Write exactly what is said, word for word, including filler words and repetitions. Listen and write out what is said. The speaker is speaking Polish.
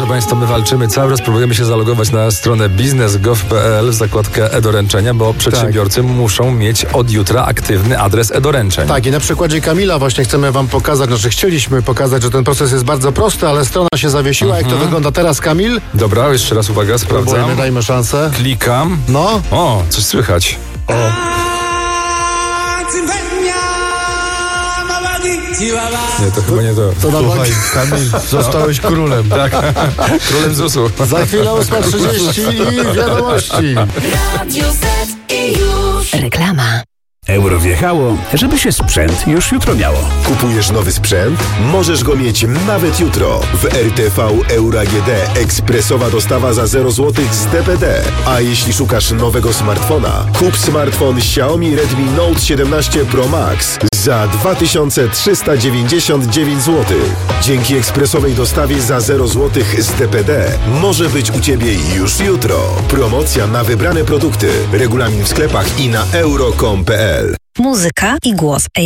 proszę Państwa, my walczymy cały czas, próbujemy się zalogować na stronę biznes kropka gov kropka pe el w zakładkę e-doręczenia, bo przedsiębiorcy tak. muszą mieć od jutra aktywny adres e-doręczeń. Tak, i na przykładzie Kamila właśnie chcemy Wam pokazać, znaczy chcieliśmy pokazać, że ten proces jest bardzo prosty, ale strona się zawiesiła. Mhm. Jak to wygląda teraz, Kamil? Dobra, jeszcze raz uwaga, sprawdzam. Próbujemy, dajmy szansę. Klikam. No. O, coś słychać. O. Nie, to chyba nie to. To Słuchaj, Kamil, zostałeś królem. Tak, królem zusu. Za chwilę ósma trzydzieści i wiadomości. Reklama. Euro wjechało, żeby się sprzęt już jutro miało. Kupujesz nowy sprzęt? Możesz go mieć nawet jutro. W R T V Euro A G D ekspresowa dostawa za zero złotych z D P D. A jeśli szukasz nowego smartfona, kup smartfon Xiaomi Redmi Note siedemnaście Pro Max za dwa tysiące trzysta dziewięćdziesiąt dziewięć złotych. Dzięki ekspresowej dostawie za zero złotych z D P D może być u Ciebie już jutro. Promocja na wybrane produkty. Regulamin w sklepach i na euro kropka com kropka pe el. Muzyka i głos